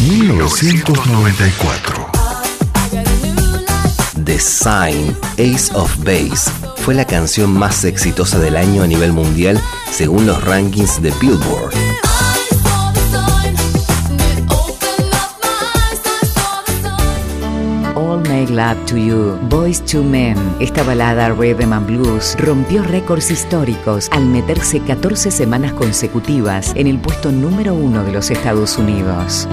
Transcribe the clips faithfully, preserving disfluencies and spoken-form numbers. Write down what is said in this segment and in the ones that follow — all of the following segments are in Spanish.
mil novecientos noventa y cuatro. The Sign, Ace of Base, fue la canción más exitosa del año a nivel mundial según los rankings de Billboard. All Make Love to You, Boyz two Men. Esta balada Rhythm and Blues rompió récords históricos al meterse catorce semanas consecutivas en el puesto número uno de los Estados Unidos.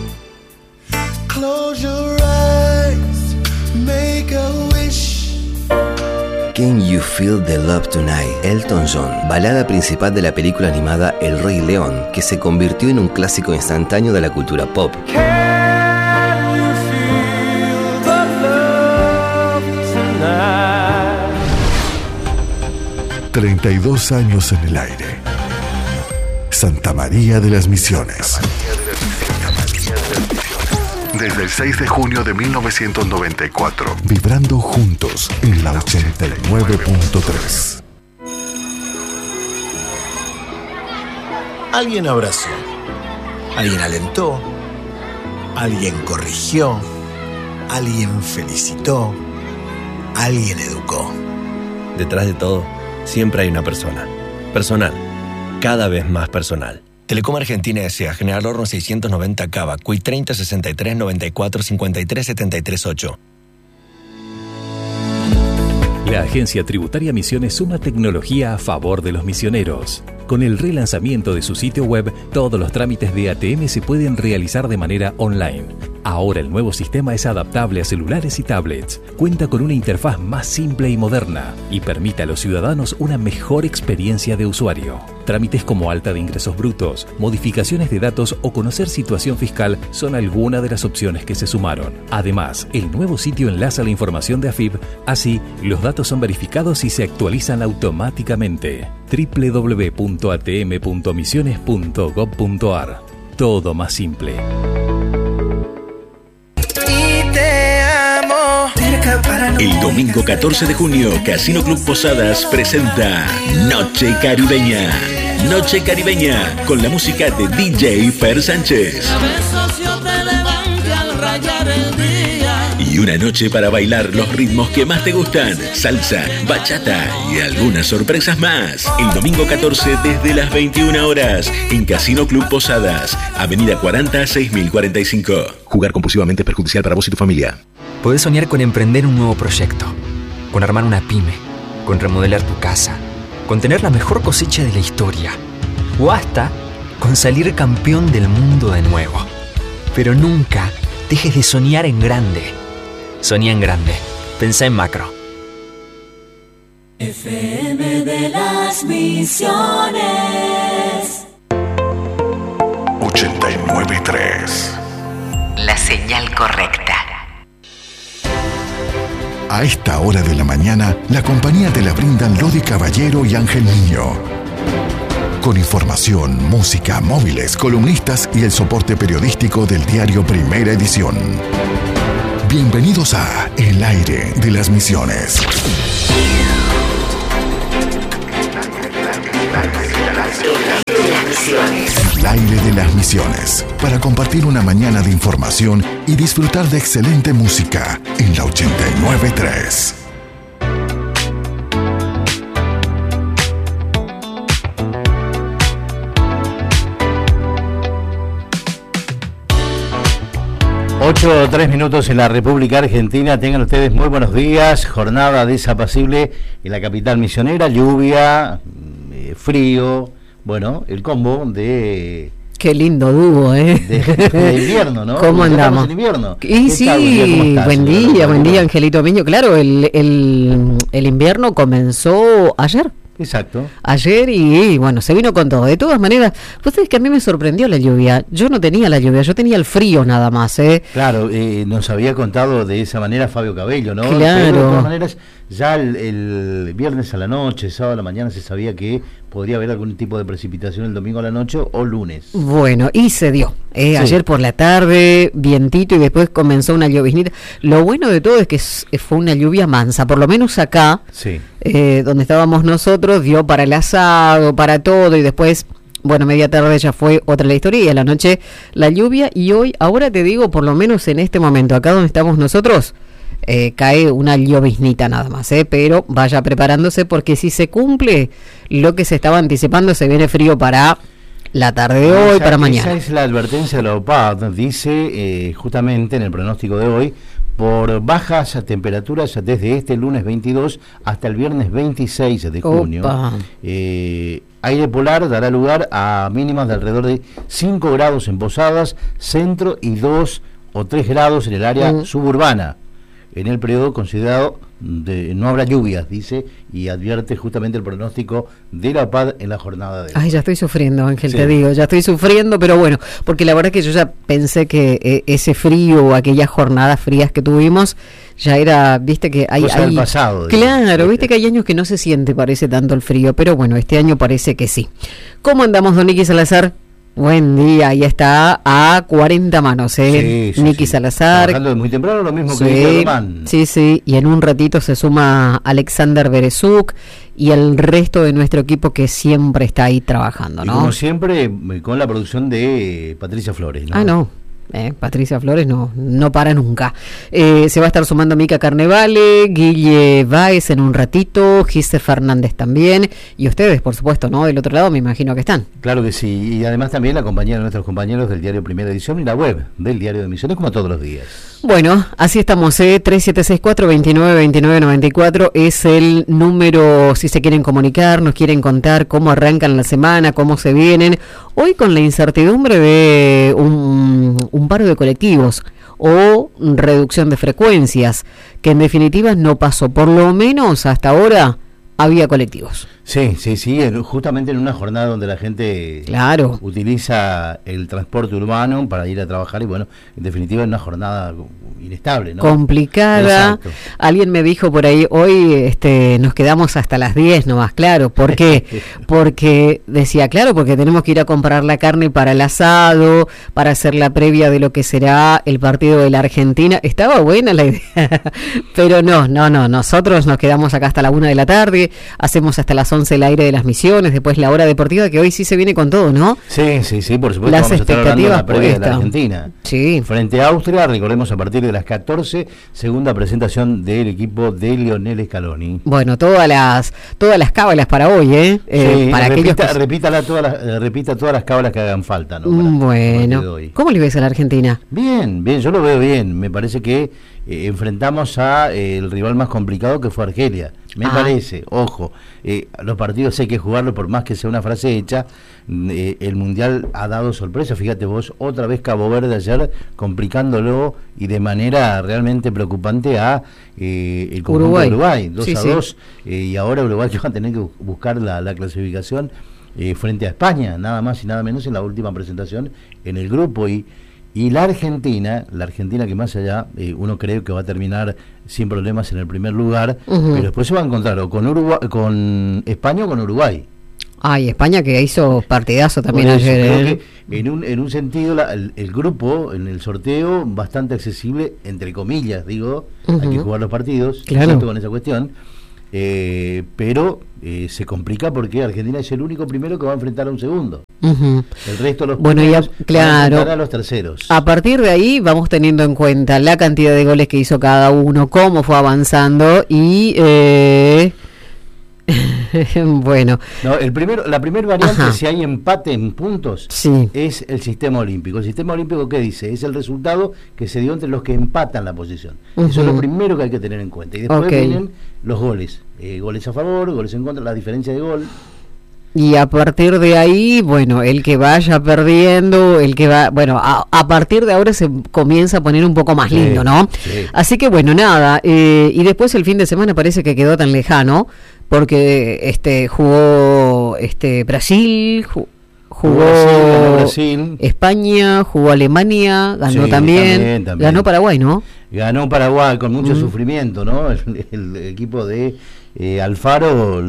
Close your eyes, make a wish. Can You Feel the Love Tonight? Elton John, balada principal de la película animada El Rey León, que se convirtió en un clásico instantáneo de la cultura pop. treinta y dos años en el aire. Santa María de las Misiones. Desde el seis de junio de mil novecientos noventa y cuatro. Vibrando juntos en la ochenta y nueve punto tres. Alguien abrazó, alguien alentó, alguien corrigió, alguien felicitó, alguien educó. Detrás de todo, siempre hay una persona. Personal. Cada vez más personal. Telecom Argentina S A. General Horno seiscientos noventa Cava. C U I treinta sesenta y tres noventa y cuatro cincuenta y tres setenta y tres ocho. La Agencia Tributaria Misiones suma tecnología a favor de los misioneros. Con el relanzamiento de su sitio web, todos los trámites de A T M se pueden realizar de manera online. Ahora el nuevo sistema es adaptable a celulares y tablets, cuenta con una interfaz más simple y moderna y permite a los ciudadanos una mejor experiencia de usuario. Trámites como alta de ingresos brutos, modificaciones de datos o conocer situación fiscal son algunas de las opciones que se sumaron. Además, el nuevo sitio enlaza la información de A F I B, así los datos son verificados y se actualizan automáticamente. doble u doble u doble u punto a t m punto misiones punto gob punto a r. Todo más simple. El domingo catorce de junio, Casino Club Posadas presenta Noche Caribeña. Noche Caribeña, con la música de D J Fer Sánchez. Y una noche para bailar los ritmos que más te gustan: salsa, bachata y algunas sorpresas más. El domingo catorce desde las veintiuna horas en Casino Club Posadas, Avenida cuarenta, seis mil cuarenta y cinco. Jugar compulsivamente es perjudicial para vos y tu familia. Podés soñar con emprender un nuevo proyecto, con armar una pyme, con remodelar tu casa, con tener la mejor cosecha de la historia, o hasta con salir campeón del mundo de nuevo. Pero nunca dejes de soñar en grande. Soñá en grande. Pensá en macro. F M de las Misiones. ochenta y nueve punto tres. La señal correcta. A esta hora de la mañana, la compañía te la brindan Lodi Caballero y Ángel Niño. Con información, música, móviles, columnistas y el soporte periodístico del diario Primera Edición. Bienvenidos a El Aire de las Misiones. El Aire de las Misiones. Para compartir una mañana de información y disfrutar de excelente música en la ochenta y nueve punto tres. ocho o tres minutos en la República Argentina. Tengan ustedes muy buenos días. Jornada desapacible en la capital misionera. Lluvia, eh, frío. Bueno, el combo de... Qué lindo dúo, ¿eh? De, de invierno, ¿no? ¿Cómo andamos? En invierno. Y sí, tal, buen día, ¿cómo estás? buen día, buen día, Angelito Miño. Claro, el, el, el invierno comenzó ayer. Exacto. Ayer y, y bueno, se vino con todo. De todas maneras, pues es que a mí me sorprendió la lluvia. Yo no tenía la lluvia, yo tenía el frío nada más, ¿eh? Claro, eh, nos había contado de esa manera Fabio Cabello, ¿no? Claro. Pero de todas maneras, ya el, el viernes a la noche, sábado a la mañana, se sabía que podría haber algún tipo de precipitación el domingo a la noche o lunes. Bueno, y se dio. Eh, Sí. Ayer por la tarde, vientito, y después comenzó una lloviznita. Lo bueno de todo es que es- fue una lluvia mansa, por lo menos acá, Sí. eh, donde estábamos nosotros, dio para el asado, para todo, y después bueno, media tarde ya fue otra la historia y a la noche la lluvia y hoy, ahora te digo, por lo menos en este momento, acá donde estamos nosotros, eh, cae una lloviznita nada más, eh, pero vaya preparándose porque si se cumple lo que se estaba anticipando, se viene frío para la tarde de hoy, esa, para mañana. Esa es la advertencia de la O P A D, dice eh, justamente en el pronóstico de hoy, por bajas temperaturas desde este lunes veintidós hasta el viernes veintiséis de junio. Eh, aire polar dará lugar a mínimas de alrededor de cinco grados en Posadas, centro y dos o tres grados en el área mm. suburbana. En el periodo considerado de, no habrá lluvias, dice, y advierte justamente el pronóstico de la O P A D en la jornada de hoy. Ay, ya estoy sufriendo, Ángel, sí. te digo, ya estoy sufriendo, pero bueno, porque la verdad que yo ya pensé que eh, ese frío o aquellas jornadas frías que tuvimos, ya era, viste que hay... Cosa hay del pasado. Claro, digamos. viste que hay años que no se siente, parece tanto el frío, pero bueno, este año parece que sí. ¿Cómo andamos, don Nicky Salazar? Buen día, ahí está a cuarenta manos, ¿eh? Sí, sí, Nicky sí. Salazar. Trabajando muy temprano, lo mismo Sí, que Germán. sí, sí, y en un ratito se suma Alexander Berezuk y el resto de nuestro equipo que siempre está ahí trabajando, ¿no? Y como siempre, con la producción de Patricia Flores, ¿no? Ah, no. Eh, Patricia Flores no no para nunca. Eh, se va a estar sumando Mica Carnevale, Guille Báez en un ratito, Gise Fernández también, y ustedes, por supuesto, ¿no? Del otro lado me imagino que están. Claro que sí, y además también la compañía de nuestros compañeros del diario Primera Edición y la web del diario de Misiones, como todos los días. Bueno, así estamos, ¿eh? tres siete seis cuatro, dos nueve dos nueve nueve cuatro es el número si se quieren comunicar, nos quieren contar cómo arrancan la semana, cómo se vienen. Hoy con la incertidumbre de un, un paro de colectivos o reducción de frecuencias, que en definitiva no pasó, por lo menos hasta ahora había colectivos. Sí, sí, sí, justamente en una jornada donde la gente claro. utiliza el transporte urbano para ir a trabajar y bueno, en definitiva es una jornada inestable, ¿no? Complicada. Exacto. Alguien me dijo por ahí, hoy este, nos quedamos hasta las diez nomás, claro, ¿por qué? Porque decía, claro, porque tenemos que ir a comprar la carne para el asado, para hacer la previa de lo que será el partido de la Argentina. Estaba buena la idea, pero no, no, no, nosotros nos quedamos acá hasta la una de la tarde, hacemos hasta las once el aire de las Misiones, después la hora deportiva, que hoy sí se viene con todo, ¿no? Sí, sí, sí, por supuesto. Las vamos a estar hablando de la previa puestas. de la Argentina. Sí. Frente a Austria, recordemos a partir de las catorce, segunda presentación del equipo de Lionel Scaloni. Bueno, todas las todas las cábalas para hoy, ¿eh? eh sí, para repita, aquellos que... repítala todas las, eh, repita todas las cábalas que hagan falta, ¿no? Para, bueno, ¿cómo le ves a la Argentina? Bien, bien, yo lo veo bien. Me parece que eh, enfrentamos a eh, el rival más complicado que fue Argelia. Me ah. parece, ojo, eh, los partidos hay que jugarlos por más que sea una frase hecha. Eh, el Mundial ha dado sorpresa, fíjate vos, otra vez Cabo Verde ayer complicándolo y de manera realmente preocupante a eh, el conjunto Uruguay. de Uruguay, dos sí, a dos, sí. eh, y ahora Uruguay que va a tener que buscar la, la clasificación eh, frente a España, nada más y nada menos en la última presentación en el grupo. Y Y la Argentina, la Argentina que más allá, eh, uno cree que va a terminar sin problemas en el primer lugar, uh-huh. pero después se va a encontrar o con Uruguay, con España o con Uruguay. Ay, España que hizo partidazo también eso, ayer. Creo ¿eh? que en un, en un sentido la, el, el grupo, en el sorteo, bastante accesible, entre comillas, digo, uh-huh. hay que jugar los partidos, claro. con esa cuestión. Eh, pero eh, se complica porque Argentina es el único primero que va a enfrentar a un segundo. Uh-huh. El resto de los bueno, ya, claro, van a enfrentar a los terceros. A partir de ahí vamos teniendo en cuenta la cantidad de goles que hizo cada uno, cómo fue avanzando y eh... bueno, no, el primero, la primera variante, Ajá. si hay empate en puntos, sí. es el sistema olímpico. El sistema olímpico, ¿qué dice? Es el resultado que se dio entre los que empatan la posición. Uh-huh. Eso es lo primero que hay que tener en cuenta. Y después okay. vienen los goles. Eh, goles a favor, goles en contra, la diferencia de gol. Y a partir de ahí, bueno, el que vaya perdiendo, el que va, bueno, a, a partir de ahora se comienza a poner un poco más lindo, sí, ¿no? Sí. Así que bueno, nada, eh, y después el fin de semana parece que quedó tan lejano, porque este jugó este Brasil, jugó, jugó Brasil, Brasil. España, jugó Alemania, ganó sí, también, también, también, ganó Paraguay, ¿no? Ganó Paraguay con mucho mm. sufrimiento, ¿no? El, el, el equipo de eh, Alfaro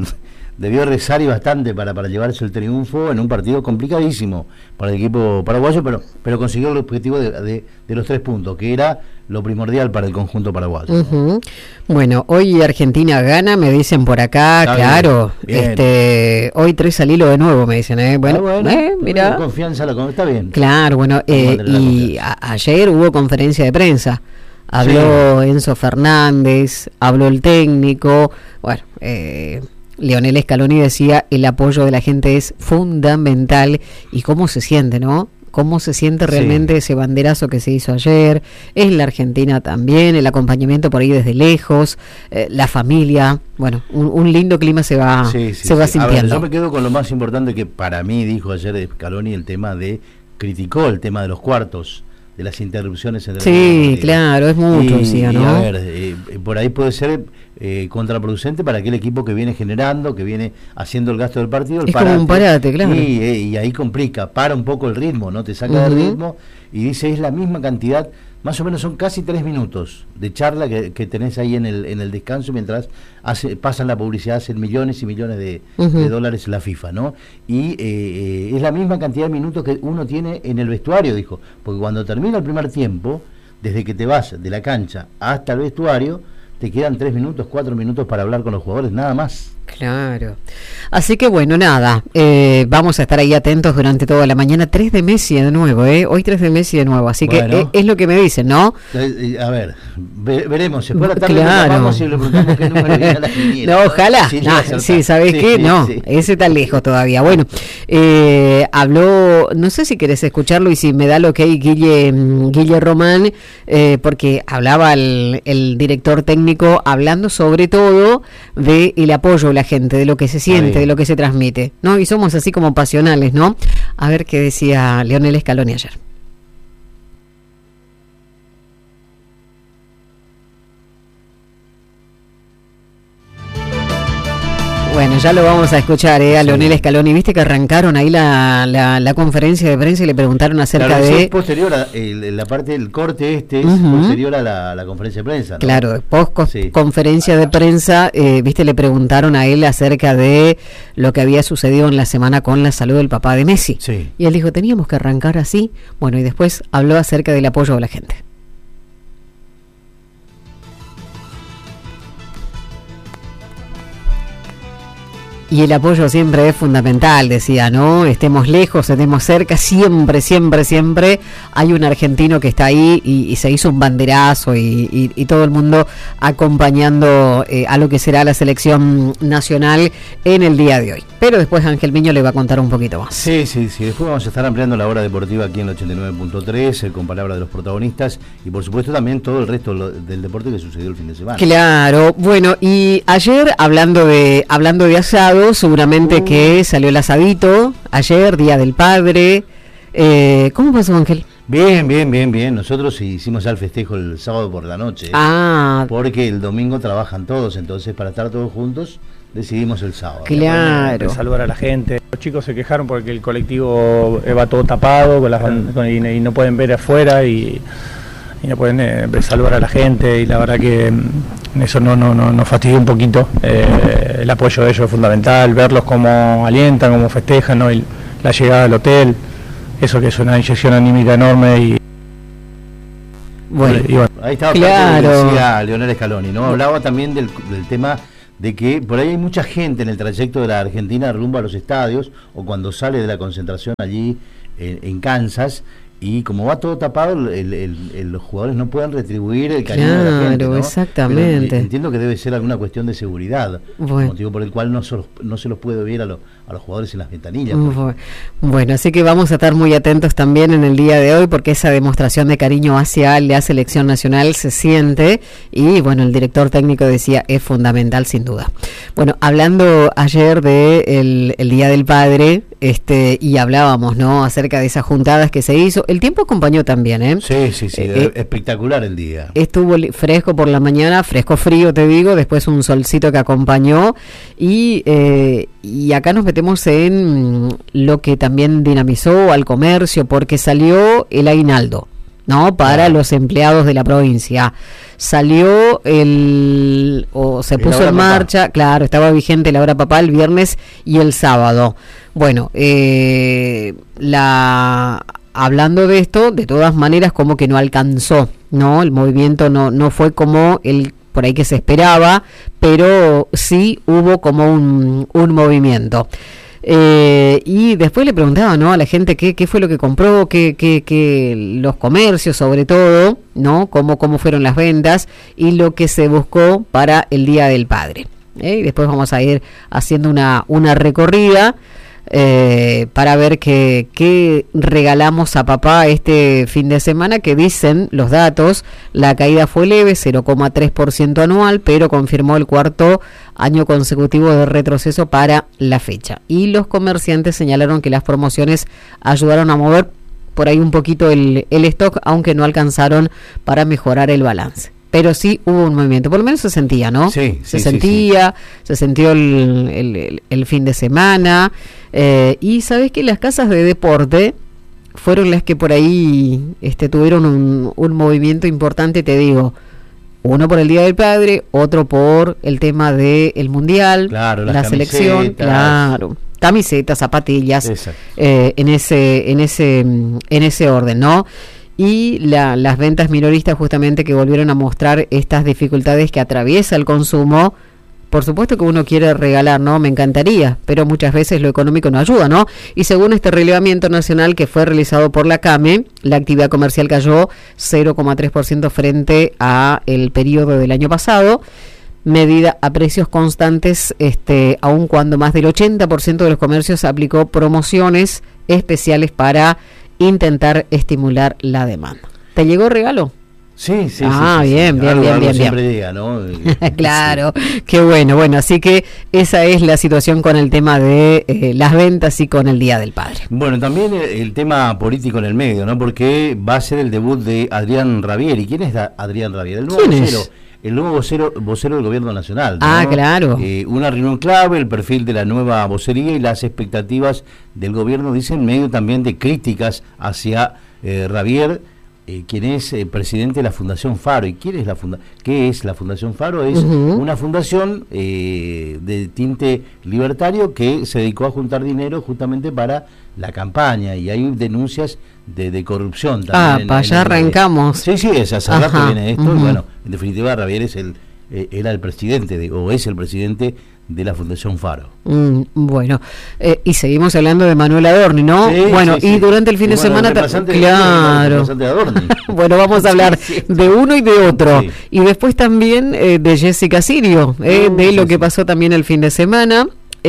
debió rezar y bastante para, para llevarse el triunfo en un partido complicadísimo para el equipo paraguayo, pero, pero consiguió el objetivo de, de, de los tres puntos, que era lo primordial para el conjunto paraguayo. Uh-huh. Bueno, hoy Argentina gana, me dicen por acá, Está claro. Bien, bien. Este, hoy tres al hilo de nuevo, me dicen, ¿eh? Bueno, ah, bueno eh, mira. Confianza, la, está bien. Claro, bueno, eh, y a, ayer hubo conferencia de prensa. Habló sí. Enzo Fernández, habló el técnico, bueno, eh, Leonel Scaloni decía, el apoyo de la gente es fundamental, y cómo se siente, ¿no? Cómo se siente realmente sí. ese banderazo que se hizo ayer, en la Argentina también, el acompañamiento por ahí desde lejos, eh, la familia, bueno, un, un lindo clima se va, sí, sí, se va sí. sintiendo. A ver, yo me quedo con lo más importante que para mí dijo ayer Scaloni, el tema de, criticó el tema de los cuartos, de las interrupciones entre sí, claro, es mucho, y, sí, ¿no? Y a ver, eh, por ahí puede ser eh, contraproducente para aquel equipo que viene generando, que viene haciendo el gasto del partido. El es parate, como un parate, claro. Y, eh, y ahí complica, para un poco el ritmo, ¿no? Te saca uh-huh. del ritmo y dice, es la misma cantidad, más o menos son casi tres minutos de charla que, que tenés ahí en el en el descanso mientras hace, pasan la publicidad, hacen millones y millones de, uh-huh. de dólares la FIFA, ¿no? Y eh, es la misma cantidad de minutos que uno tiene en el vestuario, dijo, porque cuando termina el primer tiempo, desde que te vas de la cancha hasta el vestuario, te quedan tres minutos, cuatro minutos para hablar con los jugadores, nada más. Claro. Así que bueno, nada, eh, vamos a estar ahí atentos durante toda la mañana. tres de Messi de nuevo, ¿eh? Hoy tres de Messi de nuevo, así bueno, que es, es lo que me dicen, ¿no? Eh, a ver, ve, veremos, después de la tarde claro. Vamos y le preguntamos qué número viene a la quiniela. No, ojalá, sí, nah, sí ¿sabes sí, qué? Sí, no, sí. ese está lejos todavía. Bueno, eh, habló, no sé si querés escucharlo y si me da lo que hay Guille, Guille Román, eh, porque hablaba el, el director técnico hablando sobre todo de el apoyo de la gente, de lo que se siente, de lo que se transmite, ¿no? Y somos así como pasionales, ¿no? A ver qué decía Leonel Scaloni ayer. Bueno, ya lo vamos a escuchar, ¿eh? A sí. Leonel Scaloni. Viste que arrancaron ahí la, la, la conferencia de prensa y le preguntaron acerca claro, de... es posterior a el, la parte del corte este es uh-huh. posterior a la, la conferencia de prensa, ¿no? Claro, después sí. conferencia de prensa, eh, viste, le preguntaron a él acerca de lo que había sucedido en la semana con la salud del papá de Messi. Sí. Y él dijo, teníamos que arrancar así. Bueno, y después habló acerca del apoyo de la gente. Y el apoyo siempre es fundamental, decía, ¿no? Estemos lejos, estemos cerca, siempre, siempre, siempre hay un argentino que está ahí y, y se hizo un banderazo y, y, y todo el mundo acompañando eh, a lo que será la selección nacional en el día de hoy. Pero después Ángel Miño le va a contar un poquito más. Sí, sí, sí. Después vamos a estar ampliando la hora deportiva aquí en el ochenta y nueve punto tres, eh, con palabras de los protagonistas y por supuesto también todo el resto lo, del deporte que sucedió el fin de semana. Claro, bueno, y ayer hablando de hablando de asado, seguramente uh. que salió el asadito, ayer, Día del Padre. Eh, ¿Cómo pasó, Ángel? Bien, bien, bien, bien. Nosotros hicimos ya el festejo el sábado por la noche. Ah. Porque el domingo trabajan todos, entonces para estar todos juntos decidimos el sábado. Claro. Saludar a la gente. Los chicos se quejaron porque el colectivo va todo tapado con las, con, y, y no pueden ver afuera y, y no pueden eh, saludar a la gente y la verdad que eso no, no, no, nos fastidió un poquito. Eh, el apoyo de ellos es fundamental, verlos cómo alientan, cómo festejan, ¿no? Y la llegada al hotel, eso que es una inyección anímica enorme y bueno, y bueno. Ahí estaba claro. Parte de lo que decía Leonel Scaloni, ¿no? Hablaba también del, del tema de que por ahí hay mucha gente en el trayecto de la Argentina rumbo a los estadios o cuando sale de la concentración allí en, en Kansas. Y como va todo tapado, el, el, el, los jugadores no pueden retribuir el cariño claro, de la gente, ¿no? Exactamente. Pero entiendo que debe ser alguna cuestión de seguridad, bueno. motivo por el cual no, so, no se los puede ver a, lo, a los jugadores en las ventanillas. Bueno. bueno, así que vamos a estar muy atentos también en el día de hoy, porque esa demostración de cariño hacia la selección nacional se siente, y bueno, el director técnico decía, es fundamental sin duda. Bueno, hablando ayer de el, el Día del Padre, este y hablábamos, ¿no?, acerca de esas juntadas que se hizo. El tiempo acompañó también, ¿eh? Sí, sí, sí, eh, espectacular el día. Estuvo fresco por la mañana, fresco frío, te digo, después un solcito que acompañó y, eh, y acá nos metemos en lo que también dinamizó al comercio, porque salió el aguinaldo, ¿no?, para ah. los empleados de la provincia. salió el o se puso en marcha, papá. Claro, estaba vigente la hora papá el viernes y el sábado. Bueno, eh, la hablando de esto, de todas maneras como que no alcanzó, ¿no? El movimiento no no fue como el por ahí que se esperaba, pero sí hubo como un, un movimiento. Eh, y después le preguntaba, ¿no?, a la gente qué, qué fue lo que compró, qué, qué, qué los comercios sobre todo, ¿no?, cómo, cómo fueron las ventas y lo que se buscó para el Día del Padre. ¿Eh? Y después vamos a ir haciendo una, una recorrida eh, para ver qué, qué regalamos a papá este fin de semana, que dicen los datos, la caída fue leve, cero coma tres por ciento anual, pero confirmó el cuarto año consecutivo de retroceso para la fecha. Y los comerciantes señalaron que las promociones ayudaron a mover por ahí un poquito el, el stock, aunque no alcanzaron para mejorar el balance. Pero sí hubo un movimiento, por lo menos se sentía, ¿no? Sí, se sí, sentía, sí, sí. se sintió el, el, el, el fin de semana. Eh, y sabes que las casas de deporte fueron las que por ahí este, tuvieron un, un movimiento importante, te digo. Uno por el Día del Padre, otro por el tema del Mundial, claro, la selección, claro, camisetas, zapatillas, eh, en ese, en ese, en ese orden, ¿no? Y la, las ventas minoristas justamente que volvieron a mostrar estas dificultades que atraviesa el consumo. Por supuesto que uno quiere regalar, ¿no? Me encantaría, pero muchas veces lo económico no ayuda, ¿no? Y según este relevamiento nacional que fue realizado por la CAME, la actividad comercial cayó cero coma tres por ciento frente a el periodo del año pasado, medida a precios constantes, este, aun cuando más del ochenta por ciento de los comercios aplicó promociones especiales para intentar estimular la demanda. ¿Te llegó regalo? Sí, sí, ah, sí, sí, bien, sí. bien, algo, bien, algo bien, siempre bien. diga, ¿no? Claro, sí. Qué bueno, bueno, así que esa es la situación con el tema de eh, las ventas y con el Día del Padre. Bueno, también el, el tema político en el medio, ¿no? Porque va a ser el debut de Adrián Rabieri. ¿Quién es Adrián Rabieri? El nuevo ¿Quién vocero, es? el nuevo vocero, vocero del gobierno nacional, ¿no? Ah, claro. Eh, una reunión clave, el perfil de la nueva vocería y las expectativas del gobierno, dicen, en medio también de críticas hacia eh, Rabier, Eh, quien es eh, presidente de la Fundación Faro. ¿Y quién es la funda qué es la Fundación Faro? Es uh-huh. una fundación eh, de tinte libertario que se dedicó a juntar dinero justamente para la campaña, y hay denuncias de, de corrupción también. Ah, en, para allá arrancamos. Sí, sí, es hace rato viene esto, uh-huh. y bueno, en definitiva Rabier es el, eh, era el presidente, de, o es el presidente de la Fundación Faro. Mm, bueno, eh, y seguimos hablando de Manuel Adorni, ¿no? Sí, bueno, sí, y sí. durante el fin y de bueno, semana... Representante claro. De, de Adorni. Bueno, vamos a hablar sí, sí. de uno y de otro. Sí. Y después también eh, de Jessica Sirio, eh, uh, de sí, lo que sí. pasó también el fin de semana.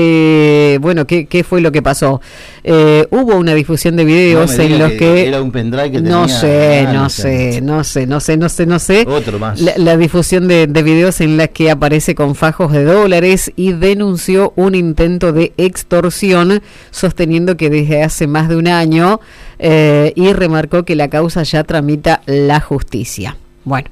Eh, bueno, ¿qué, ¿qué fue lo que pasó? Eh, hubo una difusión de videos no en los que, que... Era un pendrive que no tenía... sé, Ah, no sé, no sé, no sé, no sé, no sé. Otro más. La, la difusión de, de videos en la que aparece con fajos de dólares y denunció un intento de extorsión, sosteniendo que desde hace más de un año, eh, y remarcó que la causa ya tramita la justicia. Bueno...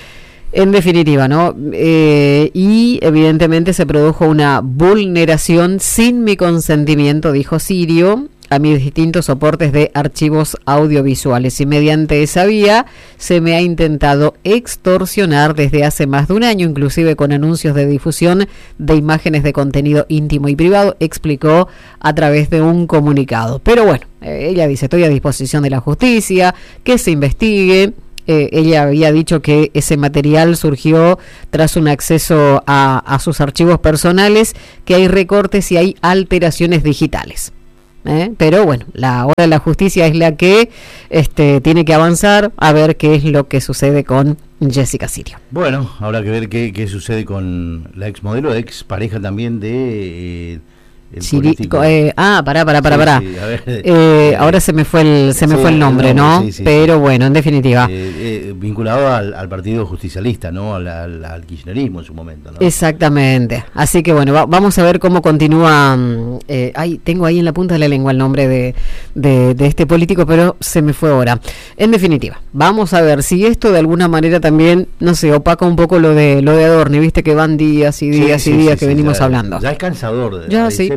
En definitiva, ¿no? Eh, y evidentemente se produjo una vulneración sin mi consentimiento, dijo Sirio, a mis distintos soportes de archivos audiovisuales, y mediante esa vía se me ha intentado extorsionar desde hace más de un año, inclusive con anuncios de difusión de imágenes de contenido íntimo y privado, explicó a través de un comunicado. Pero bueno, eh, ella dice, estoy a disposición de la justicia, que se investigue. Eh, ella había dicho que ese material surgió tras un acceso a, a sus archivos personales, que hay recortes y hay alteraciones digitales. ¿Eh? Pero bueno, la hora de la justicia es la que este, tiene que avanzar a ver qué es lo que sucede con Jessica Sirio. Bueno, habrá que ver qué, qué sucede con la ex modelo, ex pareja también de... Eh, El Siri, eh, ah, pará, pará, pará, sí, pará. Sí, ver, eh, eh, ahora se me fue el, se me sí, fue el nombre, ¿no? Sí, sí, Pero sí. bueno, en definitiva. Eh, eh, vinculado al, al partido justicialista, ¿no? Al, al, al kirchnerismo en su momento, ¿no? Exactamente. Así que bueno, va, vamos a ver cómo continúa. Eh, ay, tengo ahí en la punta de la lengua el nombre de, de, de este político, pero se me fue ahora. En definitiva, vamos a ver si esto de alguna manera también, no sé, opaca un poco lo de lo de Adorni, viste que van días y días sí, y sí, días sí, que sí, venimos ya, hablando. Ya es cansador. Ya, sí.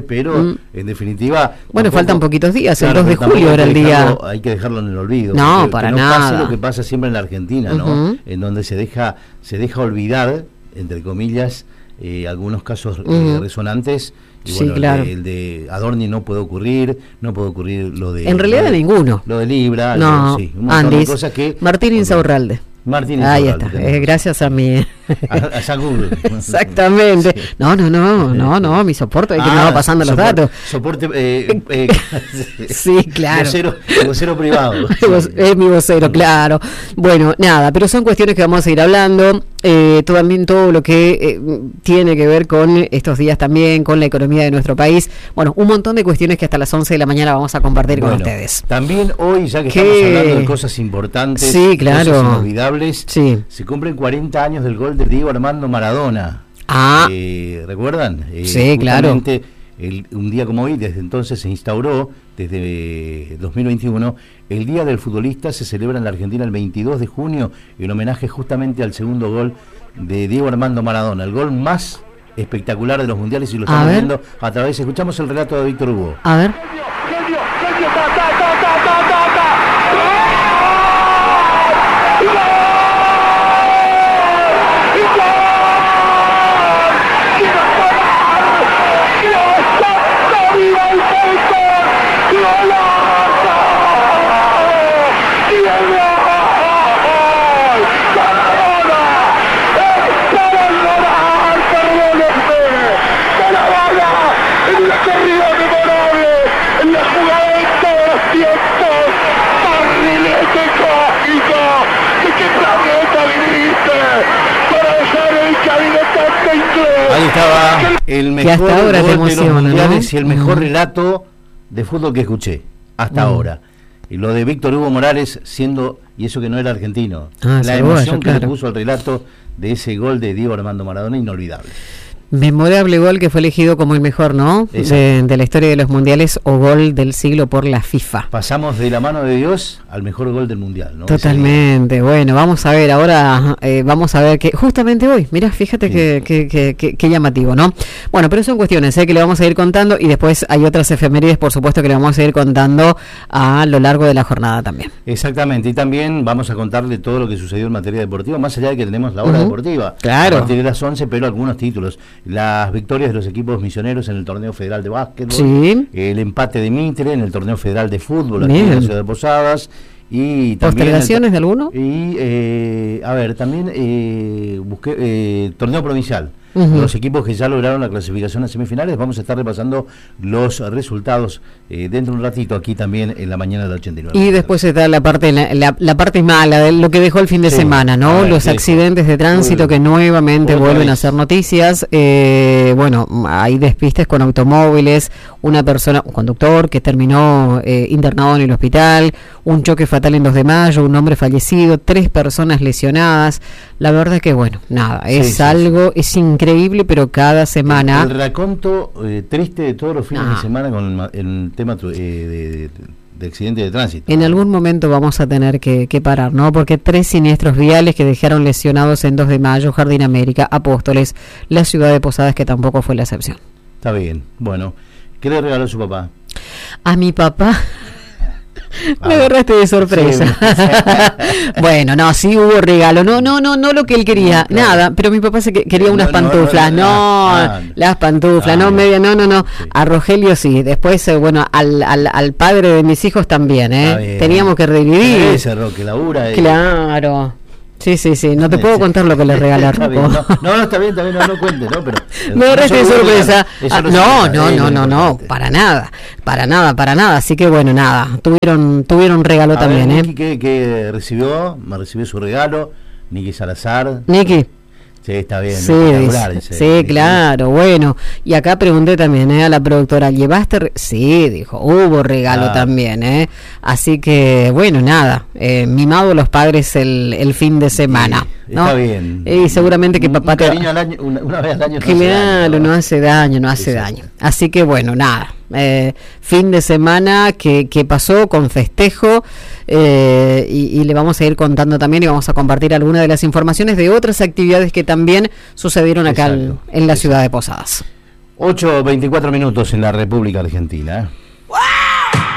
pero mm. en definitiva... Bueno, tampoco, faltan poquitos días, claro, el dos de julio era el día... Hay que dejarlo en el olvido. No, que, para que no nada. pase lo que pasa siempre en la Argentina, ¿no? Uh-huh. En donde se deja, se deja olvidar, entre comillas, eh, algunos casos uh-huh. eh, resonantes. Y sí, bueno, claro. el, de, el de Adorni no puede ocurrir, no puede ocurrir lo de... En realidad lo de, ninguno. Lo de Libra, no, lo, sí, un montón Andis, de cosas que... Martín Insaurralde. Martín Ahí está, eh, gracias a mi... a, a Sagul. Exactamente. Sí. No, no, no, no, no, mi soporte, hay que ah, me va pasando sopor, los datos. Soporte... Eh, eh, sí, claro. Vocero, vocero privado. Es mi vocero, claro. Bueno, nada, pero son cuestiones que vamos a seguir hablando. Eh, también todo lo que eh, tiene que ver con estos días también, con la economía de nuestro país. Bueno, un montón de cuestiones que hasta las once de la mañana vamos a compartir bueno, con ustedes. También hoy, ya que ¿Qué? estamos hablando de cosas importantes, sí, claro. cosas inolvidables, sí. se cumplen cuarenta años del gol de Diego Armando Maradona. Ah. Eh, ¿Recuerdan? Eh, sí, claro. El, un día como hoy, desde entonces se instauró, desde dos mil veintiuno, el Día del Futbolista. Se celebra en la Argentina el veintidós de junio en homenaje justamente al segundo gol de Diego Armando Maradona, el gol más espectacular de los mundiales, y lo estamos viendo a través, escuchamos el relato de Víctor Hugo. A ver. Ahí estaba el mejor hasta ahora gol te emociona, de los mundiales, ¿no? y el mejor uh-huh. relato de fútbol que escuché hasta uh-huh. ahora. Y lo de Víctor Hugo Morales siendo, y eso que no era argentino, ah, la emoción que claro. le puso al relato de ese gol de Diego Armando Maradona, inolvidable. Memorable gol que fue elegido como el mejor, ¿no? De, de la historia de los mundiales, o gol del siglo por la FIFA. Pasamos de la mano de Dios al mejor gol del mundial, ¿no? Totalmente. Bueno, vamos a ver ahora, eh, vamos a ver que justamente hoy, mira, fíjate sí. que, que, que, que, que llamativo, ¿no? Bueno, pero son cuestiones ¿eh? que le vamos a ir contando, y después hay otras efemérides, por supuesto, que le vamos a ir contando a lo largo de la jornada también. Exactamente, y también vamos a contarle todo lo que sucedió en materia deportiva, más allá de que tenemos la hora uh-huh. deportiva. Claro. A partir de las once, pero algunos títulos. Las victorias de los equipos misioneros en el torneo federal de básquetbol, sí. el empate de Mitre en el torneo federal de fútbol aquí en la ciudad de Posadas, y también ¿postergaciones de alguno? Y eh, a ver, también eh, busqué eh, torneo provincial. Uh-huh. Los equipos que ya lograron la clasificación a semifinales, vamos a estar repasando los resultados eh, dentro de un ratito aquí también en la mañana del ochenta y nueve. Y después está la parte la, la, la parte mala de lo que dejó el fin de sí. semana, ¿no? Ver, los accidentes de tránsito que nuevamente vuelven vez. a hacer noticias. Eh, bueno, hay despistes con automóviles, una persona, un conductor que terminó eh, internado en el hospital, un choque fatal en dos de mayo, un hombre fallecido, tres personas lesionadas. La verdad es que, bueno, nada, es sí, sí, algo, sí. es increíble, pero cada semana... El, el raconto eh, triste de todos los fines ah. de semana con el, el tema eh, de, de, de accidente de tránsito. En algún momento vamos a tener que, que parar, ¿no? Porque tres siniestros viales que dejaron lesionados en dos de mayo, Jardín América, Apóstoles, la ciudad de Posadas, que tampoco fue la excepción. Está bien, bueno. ¿Qué le regaló su papá? A mi papá... Me agarraste de sorpresa. Sí. Bueno, no, sí hubo regalo. No, no, no, no lo que él quería, no, claro. nada. Pero mi papá se que, quería unas no, pantuflas. No, no, no, no, no las pantuflas, ah, no, media, no, no, no. Sí. A Rogelio sí. Después, eh, bueno, al, al, al padre de mis hijos también, ¿eh? Teníamos que redividir. Ese Roque labura. Eh. Claro. Sí, sí, sí, no te puedo contar lo que le regala Rocco. No, no, no, está bien, también no, no cuente, ¿no? Pero me agarraste de sorpresa. Ah, no, no, no, no, no, para nada, para nada, para nada. Así que bueno, nada, tuvieron tuvieron regalo a también, ver, ¿eh? Niki, ¿qué, ¿qué recibió? Me recibió su regalo, Niki Salazar. Niki. Sí, está bien. Sí, dice, ese, sí ese, claro, bueno. Y acá pregunté también ¿eh? a la productora, ¿llevaste? Re-? Sí, dijo, hubo regalo ah. también, ¿eh? Así que, bueno, nada, eh, mimado los padres el, el fin de semana. Sí, ¿no? Está bien. Y seguramente que un, papá un te... cariño al año, una, una vez al año no claro, hace daño. no hace daño, no hace sí, daño. Sí. Así que, bueno, nada. Eh, fin de semana que, que pasó con festejo eh, y, y le vamos a ir contando también y vamos a compartir algunas de las informaciones de otras actividades que también sucedieron acá en, en la ciudad de Posadas. ocho veinticuatro minutos en la República Argentina.